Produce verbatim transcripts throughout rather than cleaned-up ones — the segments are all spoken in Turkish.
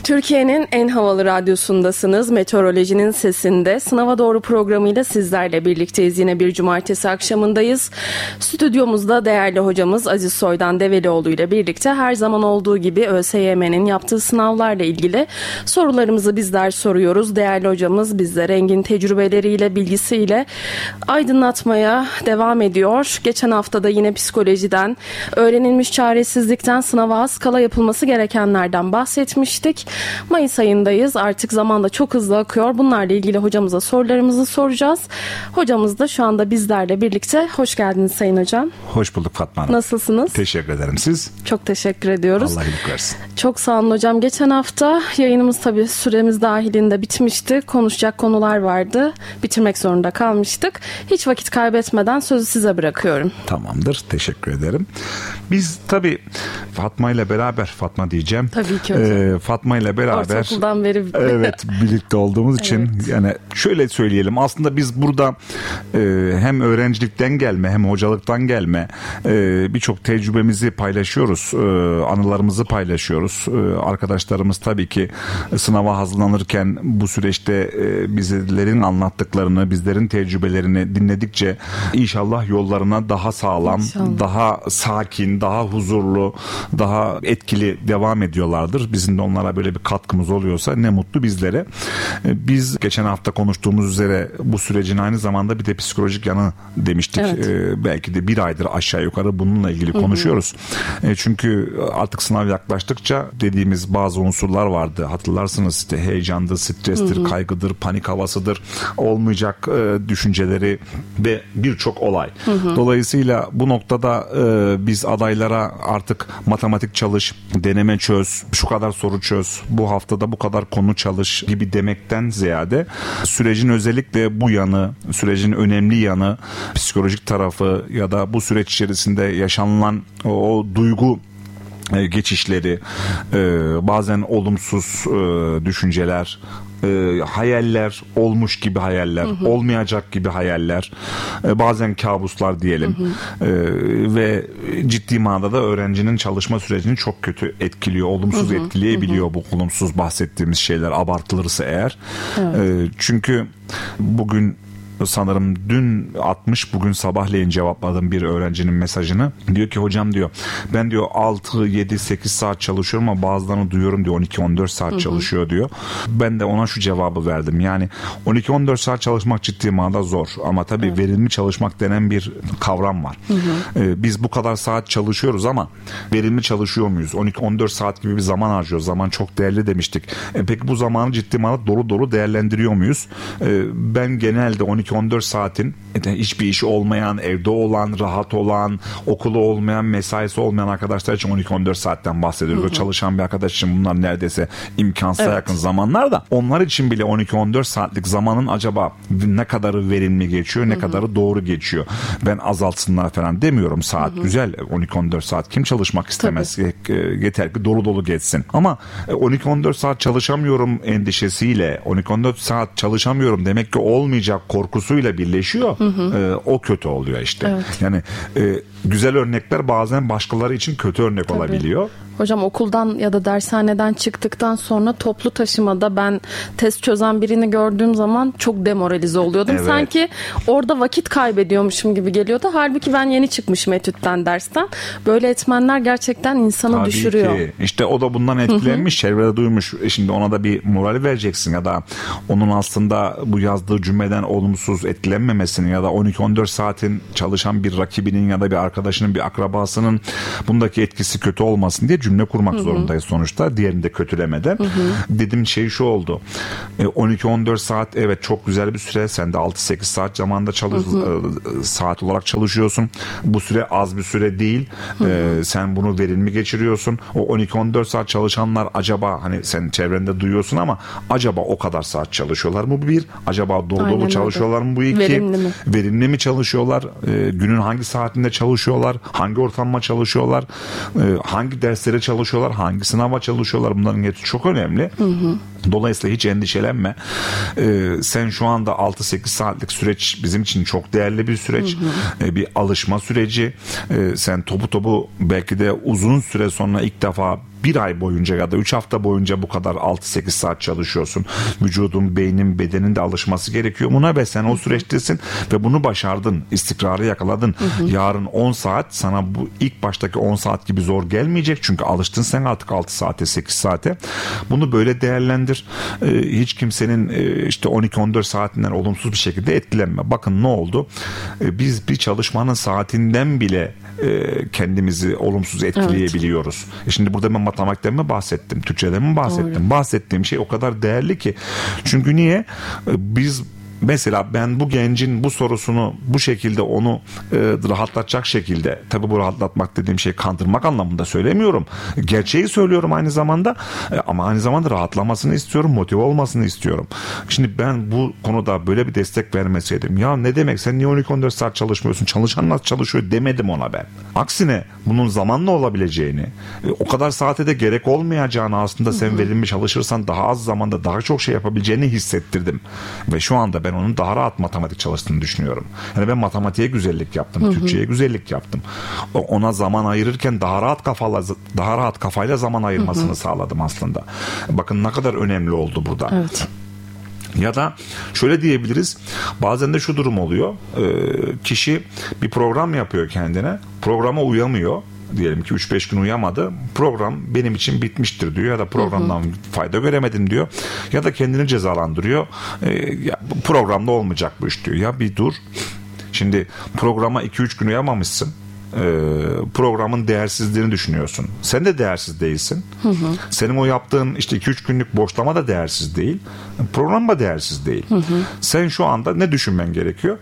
Türkiye'nin en havalı radyosundasınız. Meteorolojinin sesinde Sınava Doğru programıyla sizlerle birlikteyiz. Yine bir cumartesi akşamındayız. Stüdyomuzda değerli hocamız Aziz Soydan Develioğlu ile birlikte her zaman olduğu gibi ÖSYM'nin yaptığı sınavlarla ilgili sorularımızı bizler soruyoruz. Değerli hocamız bizlere engin tecrübeleriyle, bilgisiyle aydınlatmaya devam ediyor. Geçen hafta da yine psikolojiden, öğrenilmiş çaresizlikten, sınava az kala yapılması gerekenlerden bahsetmiştik. Mayıs ayındayız. Artık zaman da çok hızlı akıyor. Bunlarla ilgili hocamıza sorularımızı soracağız. Hocamız da şu anda bizlerle birlikte. Hoş geldiniz Sayın Hocam. Hoş bulduk Fatma Hanım. Nasılsınız? Teşekkür ederim. Siz? Çok teşekkür ediyoruz. Allah iyilik versin. Çok sağ olun hocam. Geçen hafta yayınımız tabii süremiz dahilinde bitmişti. Konuşacak konular vardı. Bitirmek zorunda kalmıştık. Hiç vakit kaybetmeden sözü size bırakıyorum. Tamamdır. Teşekkür ederim. Biz tabii Fatma ile beraber, Fatma diyeceğim. Tabii ki hocam. E, Fatma ile beraber ortaokuldan beri evet birlikte olduğumuz için evet. Yani şöyle söyleyelim, aslında biz burada e, hem öğrencilikten gelme hem hocalıktan gelme e, birçok tecrübemizi paylaşıyoruz, e, anılarımızı paylaşıyoruz. E, arkadaşlarımız tabii ki sınava hazırlanırken bu süreçte e, bizlerin anlattıklarını, bizlerin tecrübelerini dinledikçe inşallah yollarına daha sağlam, inşallah. Daha sakin, daha huzurlu, daha etkili devam ediyorlardır. Bizim de onlara böyle bir katkımız oluyorsa ne mutlu bizlere. Biz geçen hafta konuştuğumuz üzere bu sürecin aynı zamanda bir de psikolojik yanı demiştik. Evet. Ee, belki de bir aydır aşağı yukarı bununla ilgili Hı-hı. konuşuyoruz. E, çünkü artık sınav yaklaştıkça dediğimiz bazı unsurlar vardı. Hatırlarsınız, işte heyecandır, strestir, Hı-hı. kaygıdır, panik havasıdır, olmayacak e, düşünceleri ve birçok olay. Hı-hı. Dolayısıyla bu noktada e, biz adaylara artık matematik çalış, deneme çöz, şu kadar soru çöz, bu haftada bu kadar konu çalış gibi demekten ziyade sürecin özellikle bu yanı, sürecin önemli yanı, psikolojik tarafı ya da bu süreç içerisinde yaşanılan o, o duygu geçişleri, bazen olumsuz düşünceler, E, hayaller, olmuş gibi hayaller, hı hı. olmayacak gibi hayaller, e, bazen kabuslar diyelim, hı hı. E, ve ciddi manada da öğrencinin çalışma sürecini çok kötü etkiliyor, olumsuz hı hı. etkileyebiliyor hı hı. bu olumsuz bahsettiğimiz şeyler abartılırsa eğer. Evet. E, çünkü bugün sanırım dün atmış, bugün sabahleyin cevapladım bir öğrencinin mesajını. Diyor ki hocam diyor, ben diyor altı yedi sekiz saat çalışıyorum ama bazılarını duyuyorum diyor on iki on dört saat Hı-hı. çalışıyor diyor. Ben de ona şu cevabı verdim. Yani on iki on dört saat çalışmak ciddi manada zor ama tabii evet. verimli çalışmak denen bir kavram var. Ee, biz bu kadar saat çalışıyoruz ama verimli çalışıyor muyuz? on iki on dört saat gibi bir zaman harcıyoruz. Zaman çok değerli demiştik. E, peki bu zamanı ciddi manada dolu dolu değerlendiriyor muyuz? E, ben genelde on iki on dört saatin hiçbir işi olmayan, evde olan, rahat olan, okulu olmayan, mesaisi olmayan arkadaşlar için on iki on dört saatten bahsediyoruz. Hı hı. Çalışan bir arkadaş için bunlar neredeyse imkansıza evet. yakın zamanlar da onlar için bile on iki on dört saatlik zamanın acaba ne kadarı verimli geçiyor, ne hı hı. kadarı doğru geçiyor. Ben azaltsınlar falan demiyorum. Saat hı hı. güzel. on iki on dört saat kim çalışmak istemez? Tabii. Yeter ki dolu dolu geçsin. Ama on iki on dört saat çalışamıyorum endişesiyle, on iki on dört saat çalışamıyorum demek ki olmayacak korkusuyla birleşiyor. Hı hı. E, o kötü oluyor işte. Evet. Yani e, güzel örnekler bazen başkaları için kötü örnek Tabii. olabiliyor. Hocam okuldan ya da dershaneden çıktıktan sonra toplu taşımada ben test çözen birini gördüğüm zaman çok demoralize oluyordum. Evet. Sanki orada vakit kaybediyormuşum gibi geliyordu. Halbuki ben yeni çıkmışım etütten, dersten. Böyle etmenler gerçekten insanı Tabii düşürüyor. Ki. İşte o da bundan etkilenmiş, Hı-hı. çevrede duymuş. Şimdi ona da bir moral vereceksin ya da onun aslında bu yazdığı cümleden olumsuz etkilenmemesini ya da on iki on dört saatin çalışan bir rakibinin ya da bir arkadaşının, bir akrabasının bundaki etkisi kötü olmasın diye cümle kurmak Hı-hı. zorundayız sonuçta. Diğerini de kötülemeden. Hı-hı. Dediğim şey şu oldu. on iki on dört saat evet çok güzel bir süre. Sen de altı sekiz saat zamanda çalış saat olarak çalışıyorsun. Bu süre az bir süre değil. Ee, sen bunu verimli geçiriyorsun. O on iki on dört saat çalışanlar acaba hani sen çevrende duyuyorsun ama acaba o kadar saat çalışıyorlar mı? Bu bir. Acaba dolu Aynen dolu çalışıyorlar öyle. mı? Bu iki. Verimli mi? Verimli mi çalışıyorlar? Ee, günün hangi saatinde çalışıyorlar? Hangi ortamda çalışıyorlar? Ee, hangi derslere çalışıyorlar? Hangi sınava çalışıyorlar? Bunların hepsi çok önemli. Hı hı. Dolayısıyla hiç endişelenme. Ee, sen şu anda altı sekiz saatlik süreç bizim için çok değerli bir süreç. Hı hı. Ee, bir alışma süreci. Ee, sen topu topu belki de uzun süre sonra ilk defa bir ay boyunca ya da üç hafta boyunca bu kadar altı sekiz saat çalışıyorsun. Vücudun, beynin, bedenin de alışması gerekiyor buna ve sen o süreçtesin ve bunu başardın. İstikrarı yakaladın. Hı hı. Yarın on saat sana bu ilk baştaki on saat gibi zor gelmeyecek. Çünkü alıştın sen artık altı saate, sekiz saate. Bunu böyle değerlendir. Ee, hiç kimsenin e, işte on iki on dört saatinden olumsuz bir şekilde etkilenme. Bakın ne oldu? Ee, biz bir çalışmanın saatinden bile e, kendimizi olumsuz etkileyebiliyoruz. Evet. E şimdi burada ben matematikten mi bahsettim? Türkçeden mi bahsettim? Doğru. Bahsettiğim şey o kadar değerli ki. Çünkü niye? E, biz mesela ben bu gencin bu sorusunu bu şekilde onu e, rahatlatacak şekilde, tabii bu rahatlatmak dediğim şey kandırmak anlamında söylemiyorum. Gerçeği söylüyorum aynı zamanda e, ama aynı zamanda rahatlamasını istiyorum, motive olmasını istiyorum. Şimdi ben bu konuda böyle bir destek vermeseydim, ya ne demek sen niye on iki on dört saat çalışmıyorsun, çalışan nasıl çalışıyor demedim ona ben. Aksine bunun zamanla olabileceğini, e, o kadar saate de gerek olmayacağını, aslında sen verimli çalışırsan daha az zamanda daha çok şey yapabileceğini hissettirdim. Ve şu anda ben ben onun daha rahat matematik çalıştığını düşünüyorum. Yani ben matematiğe güzellik yaptım, hı hı. Türkçe'ye güzellik yaptım. Ona zaman ayırırken daha rahat kafayla daha rahat kafayla zaman ayırmasını hı hı. sağladım aslında. Bakın ne kadar önemli oldu burada. Evet. Ya da şöyle diyebiliriz, bazen de şu durum oluyor, kişi bir program yapıyor kendine, programa uyamıyor. Diyelim ki üç beş gün uyamadı. Program benim için bitmiştir diyor ya da programdan hı hı. fayda göremedim diyor. Ya da kendini cezalandırıyor. E, ya, bu programda olmayacak bu iş diyor. Ya bir dur. Şimdi programa iki üç gün uyamamışsın. E, programın değersizliğini düşünüyorsun. Sen de değersiz değilsin. Hı hı. Senin o yaptığın işte iki üç günlük boşlama da değersiz değil. Program da değersiz değil. Hı hı. Sen şu anda ne düşünmen gerekiyor?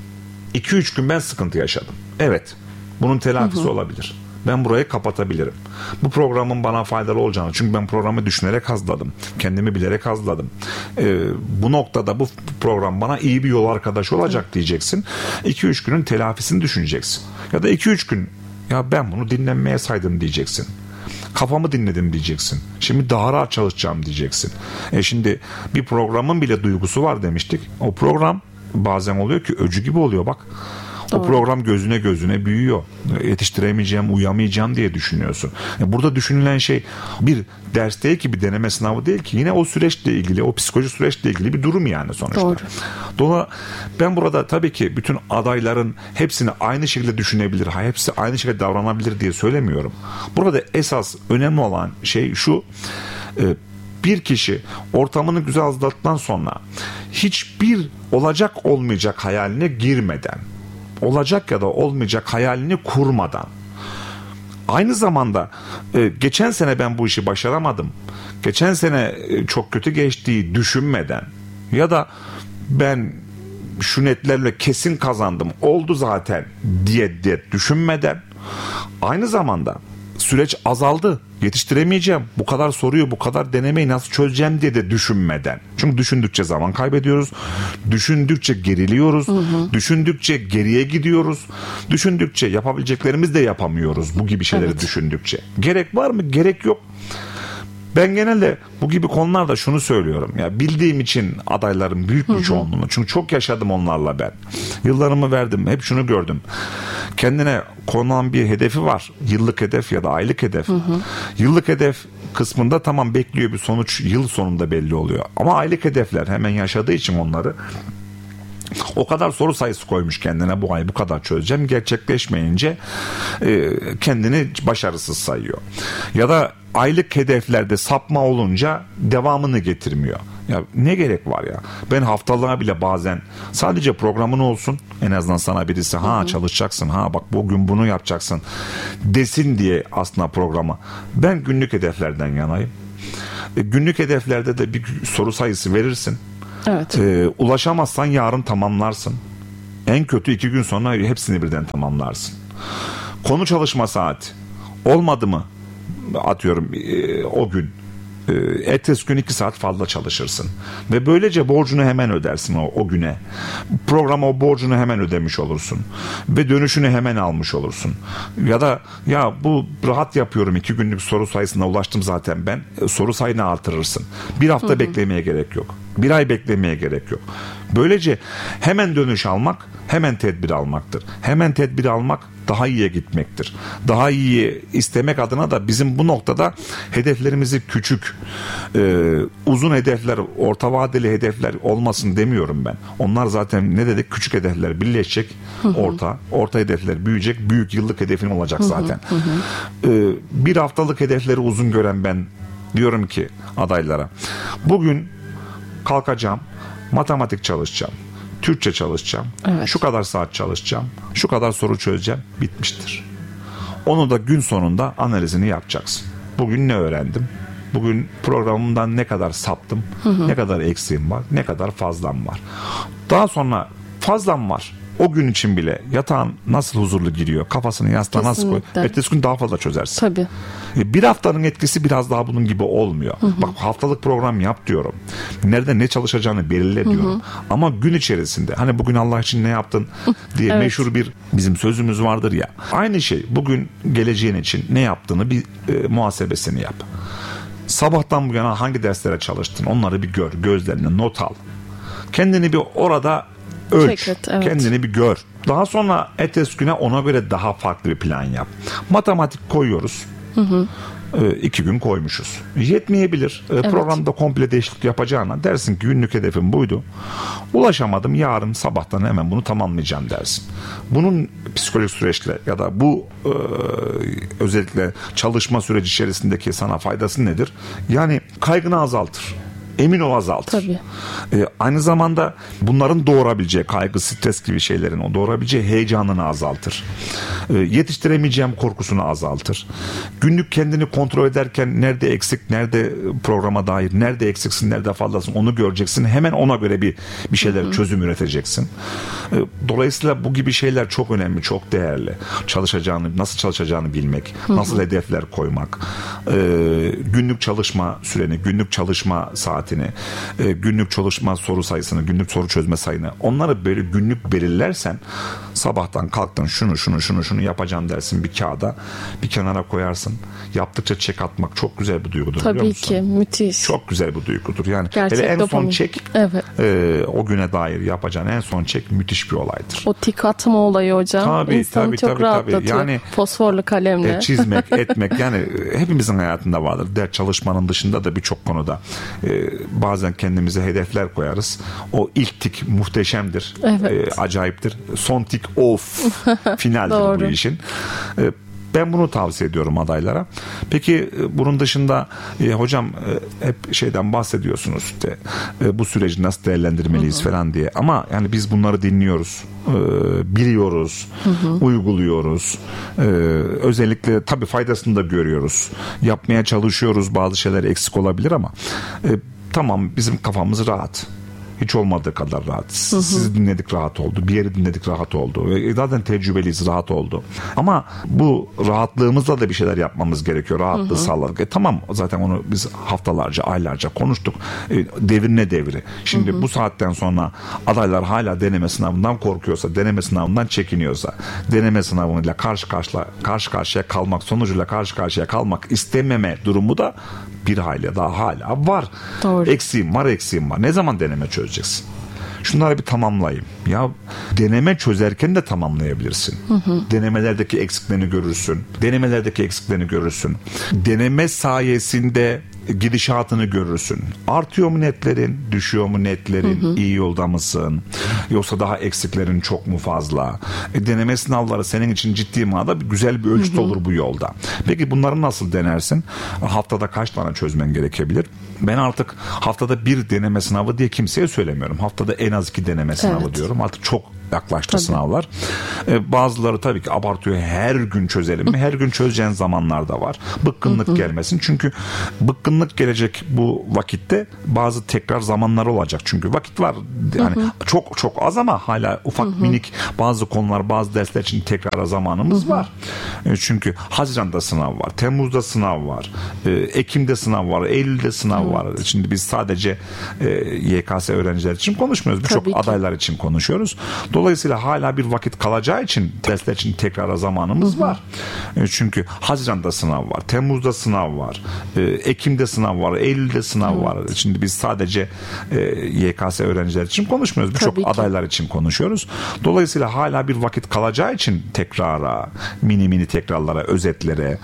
iki üç gün ben sıkıntı yaşadım. Evet. Bunun telafisi hı hı. olabilir. Ben burayı kapatabilirim. Bu programın bana faydalı olacağını, çünkü ben programı düşünerek hazırladım. Kendimi bilerek hazırladım. Ee, bu noktada bu program bana iyi bir yol arkadaşı olacak diyeceksin. iki üç günün telafisini düşüneceksin. Ya da iki üç gün ya ben bunu dinlenmeye saydım diyeceksin. Kafamı dinledim diyeceksin. Şimdi daha rahat çalışacağım diyeceksin. E şimdi bir programın bile duygusu var demiştik. O program bazen oluyor ki öcü gibi oluyor bak. Doğru. O program gözüne gözüne büyüyor. Yetiştiremeyeceğim, uyamayacağım diye düşünüyorsun. Yani burada düşünülen şey bir ders değil ki, bir deneme sınavı değil ki. Yine o süreçle ilgili, o psikolojik süreçle ilgili bir durum yani sonuçta. Doğru. Dolayısıyla ben burada tabii ki bütün adayların hepsini aynı şekilde düşünebilir, hepsi aynı şekilde davranabilir diye söylemiyorum. Burada esas önemli olan şey şu: bir kişi ortamını güzel hazırladıktan sonra hiçbir olacak olmayacak hayaline girmeden, olacak ya da olmayacak hayalini kurmadan, aynı zamanda e, geçen sene ben bu işi başaramadım, geçen sene e, çok kötü geçtiği düşünmeden ya da ben şu netlerle kesin kazandım, oldu zaten diye, diye düşünmeden, aynı zamanda süreç azaldı, yetiştiremeyeceğim, bu kadar soruyu, bu kadar denemeyi nasıl çözeceğim diye de düşünmeden. Çünkü düşündükçe zaman kaybediyoruz. Düşündükçe geriliyoruz. Hı hı. Düşündükçe geriye gidiyoruz. Düşündükçe yapabileceklerimizi de yapamıyoruz bu gibi şeyleri evet. düşündükçe. Gerek var mı? Gerek yok. Ben genelde bu gibi konularda şunu söylüyorum. Ya bildiğim için adayların büyük bir çoğunluğunu. Çünkü çok yaşadım onlarla ben. Yıllarımı verdim. Hep şunu gördüm. Kendine konulan bir hedefi var. Yıllık hedef ya da aylık hedef. Hı hı. Yıllık hedef kısmında tamam bekliyor bir sonuç, yıl sonunda belli oluyor. Ama aylık hedefler hemen yaşadığı için onları, o kadar soru sayısı koymuş kendine, bu ay bu kadar çözeceğim. Gerçekleşmeyince e, kendini başarısız sayıyor. Ya da aylık hedeflerde sapma olunca devamını getirmiyor. Ya ne gerek var ya? Ben haftalığa bile bazen sadece programın olsun, en azından sana birisi ha hı hı. çalışacaksın, ha bak bugün bunu yapacaksın desin diye aslında programı. Ben günlük hedeflerden yanayım. E, günlük hedeflerde de bir soru sayısı verirsin. Evet. E, ulaşamazsan yarın tamamlarsın. En kötü iki gün sonra hepsini birden tamamlarsın. Konu çalışma saati olmadı mı? Atıyorum e, o gün e, ertesi gün iki saat fazla çalışırsın ve böylece borcunu hemen ödersin o, o güne. Programa o borcunu hemen ödemiş olursun ve dönüşünü hemen almış olursun. Ya da ya bu rahat yapıyorum, iki günlük soru sayısına ulaştım zaten ben, e, soru sayını artırırsın. Bir hafta hı hı. beklemeye gerek yok. Bir ay beklemeye gerek yok. Böylece hemen dönüş almak, hemen tedbir almaktır. Hemen tedbir almak daha iyiye gitmektir. Daha iyi istemek adına da bizim bu noktada hedeflerimizi küçük, e, uzun hedefler, orta vadeli hedefler olmasın demiyorum ben. Onlar zaten ne dedik? Küçük hedefler birleşecek, hı hı. orta, orta hedefler büyüyecek, büyük yıllık hedefin olacak zaten. Hı hı hı. E, bir haftalık hedefleri uzun gören ben diyorum ki adaylara, bugün kalkacağım, matematik çalışacağım, Türkçe çalışacağım, evet. şu kadar saat çalışacağım, şu kadar soru çözeceğim, bitmiştir. Onu da gün sonunda analizini yapacaksın. Bugün ne öğrendim? Bugün programımdan ne kadar saptım? Hı hı. Ne kadar eksiğim var? Ne kadar fazlam var? Daha sonra fazlam var. O gün için bile yatağın nasıl huzurlu giriyor, kafasını yastığa nasıl koy, ertesi gün daha fazla çözersin. Tabii. Bir haftanın etkisi biraz daha bunun gibi olmuyor. Hı hı. Bak, haftalık program yap diyorum. Nerede ne çalışacağını belirle diyorum. Hı hı. Ama gün içerisinde hani bugün Allah için ne yaptın diye evet. meşhur bir bizim sözümüz vardır ya. Aynı şey, bugün geleceğin için ne yaptığını bir e, muhasebesini yap. Sabahtan bu yana hangi derslere çalıştın? Onları bir gör, gözlerine not al. Kendini bir orada ölç, Çeket, evet. kendini bir gör. Daha sonra ertesi güne ona göre daha farklı bir plan yap. Matematik koyuyoruz. Hı hı. E, iki gün koymuşuz. Yetmeyebilir. E, evet. Programda komple değişiklik yapacağına dersin ki günlük hedefim buydu. Ulaşamadım, yarın sabahtan hemen bunu tamamlayacağım dersin. Bunun psikolojik süreçle ya da bu e, özellikle çalışma süreci içerisindeki sana faydası nedir? Yani kaygını azaltır. Emin ol azaltır. Tabii. Ee, aynı zamanda bunların doğurabileceği kaygı, stres gibi şeylerin o doğurabileceği heyecanını azaltır. Ee, yetiştiremeyeceğim korkusunu azaltır. Günlük kendini kontrol ederken nerede eksik, nerede programa dair, nerede eksiksin, nerede fazlasın onu göreceksin. Hemen ona göre bir bir şeyler, hı hı. çözüm üreteceksin. Ee, dolayısıyla bu gibi şeyler çok önemli, çok değerli. Çalışacağını, nasıl çalışacağını bilmek, hı hı. nasıl hedefler koymak, ee, günlük çalışma süreni, günlük çalışma saati, E, günlük çalışma soru sayısını, günlük soru çözme sayını, onları böyle günlük belirlersen sabahtan kalktın şunu şunu şunu şunu yapacağım dersin, bir kağıda bir kenara koyarsın. Yaptıkça çek atmak çok güzel bir duygudur. Tabii ki, müthiş. Çok güzel bir duygudur. Yani gerçek hele en dopamin. son çek, evet. e, o güne dair yapacağın en son çek müthiş bir olaydır. O tik atma olayı hocam. Tabii, İnsanı tabii, çok tabii, rahatlatıyor. Tabii. Yani fosforlu kalemle. E, çizmek, etmek yani hepimizin hayatında vardır. Ders çalışmanın dışında da birçok konuda e, bazen kendimize hedefler koyarız. O ilk tik muhteşemdir. Evet. E, acayiptir. Son tik of finaldir bu işin. E, ben bunu tavsiye ediyorum adaylara. Peki bunun dışında e, hocam e, hep şeyden bahsediyorsunuz işte e, bu süreci nasıl değerlendirmeliyiz, hı hı. falan diye. Ama yani biz bunları dinliyoruz, e, biliyoruz, hı hı. uyguluyoruz. E, özellikle tabii faydasını da görüyoruz. Yapmaya çalışıyoruz. Bazı şeyler eksik olabilir ama e, tamam, bizim kafamız rahat. Hiç olmadığı kadar rahat. Hı hı. Sizi dinledik, rahat oldu. Bir yeri dinledik, rahat oldu. Zaten tecrübeliyiz, rahat oldu. Ama bu rahatlığımızla da bir şeyler yapmamız gerekiyor. Rahatlığı hı hı. sağladık. E tamam, zaten onu biz haftalarca, aylarca konuştuk. E, devir ne devri? Şimdi hı hı. bu saatten sonra adaylar hala deneme sınavından korkuyorsa, deneme sınavından çekiniyorsa, deneme sınavıyla karşı karşıya, karşı karşıya kalmak, sonucuyla karşı karşıya kalmak istememe durumu da bir hayli daha hala var. Doğru. Eksiğim var, eksiğim var. Ne zaman deneme çözeceksin? Şunları bir tamamlayayım. Ya deneme çözerken de tamamlayabilirsin. Hı hı. Denemelerdeki eksiklerini görürsün. Denemelerdeki eksiklerini görürsün. Deneme sayesinde gidişatını görürsün. Artıyor mu netlerin? Düşüyor mu netlerin? Hı hı. İyi yolda mısın? Yoksa daha eksiklerin çok mu fazla? E, deneme sınavları senin için ciddi manada güzel bir ölçüt hı hı. olur bu yolda. Peki bunları nasıl denersin? Haftada kaç tane çözmen gerekebilir? Ben artık haftada bir deneme sınavı diye kimseye söylemiyorum. Haftada en az iki deneme sınavı evet. diyorum. Artık çok yaklaştı tabii. sınavlar. Ee, bazıları tabii ki abartıyor. Her gün çözelim mi? Her gün çözeceğin zamanlar da var. Bıkkınlık hı hı. gelmesin. Çünkü bıkkınlık gelecek bu vakitte bazı tekrar zamanlar olacak. Çünkü vakit var. Yani hı hı. çok çok az ama hala ufak hı hı. minik bazı konular, bazı dersler için tekrar zamanımız hı hı. var. E, çünkü Haziran'da sınav var. Temmuz'da sınav var. E, Ekim'de sınav var. Eylül'de sınav hı. var. Şimdi biz sadece e, Y K S öğrenciler için konuşmuyoruz. Birçok adaylar için konuşuyoruz. Dolayısıyla hala bir vakit kalacağı için dersler için tekrara zamanımız var. E, çünkü Haziran'da sınav var, Temmuz'da sınav var, e, Ekim'de sınav var, Eylül'de sınav var. Şimdi biz sadece e, Y K S öğrenciler için konuşmuyoruz. Birçok adaylar için konuşuyoruz. Dolayısıyla hala bir vakit kalacağı için tekrara, mini mini tekrarlara, özetlere,